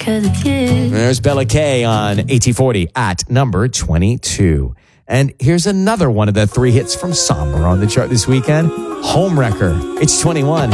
because it's you. There's Bella K on AT40 at number 22. And here's another one of the 3 hits from Somber on the chart this weekend. Homewrecker. It's 21.